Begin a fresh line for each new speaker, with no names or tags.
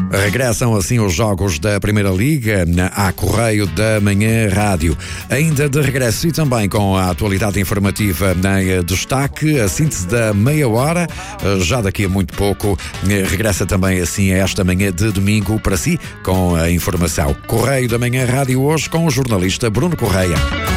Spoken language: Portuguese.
Regressam assim os jogos da Primeira Liga à Correio da Manhã Rádio. Ainda de regresso e também com a atualidade informativa em destaque, a síntese da meia hora, já daqui a muito pouco, regressa também assim a esta manhã de domingo para si com a informação. Correio da Manhã Rádio hoje com o jornalista Bruno Correia.